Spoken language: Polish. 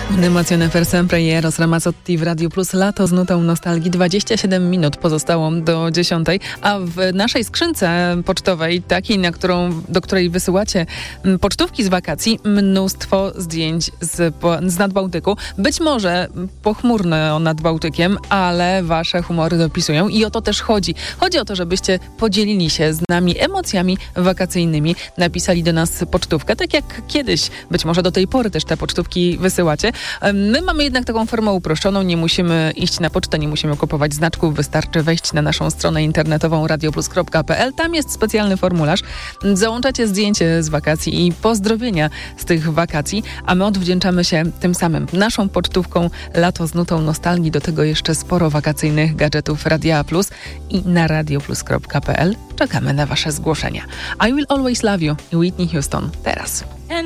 Un'emozione per sempre i Eros Ramazzotti w Radio Plus. Lato z nutą nostalgii. 27 minut pozostało do 10, a w naszej skrzynce pocztowej, takiej, do której wysyłacie pocztówki z wakacji, mnóstwo zdjęć z Nadbałtyku. Być może pochmurno nad Bałtykiem, ale wasze humory dopisują i o to też chodzi. Chodzi o to, żebyście podzielili się z nami emocjami wakacyjnymi. Napisali do nas pocztówkę, tak jak kiedyś, być może do tej pory też te pocztówki wysyłacie. My mamy jednak taką formę uproszczoną, nie musimy iść na pocztę, nie musimy kupować znaczków, wystarczy wejść na naszą stronę internetową radioplus.pl. Tam jest specjalny formularz. Załączacie zdjęcie z wakacji i pozdrowienia z tych wakacji, a my odwdzięczamy się tym samym naszą pocztówką Lato z nutą nostalgii. Do tego jeszcze sporo wakacyjnych gadżetów Radia Plus i na radioplus.pl czekamy na wasze zgłoszenia. I Will Always Love You i Whitney Houston teraz.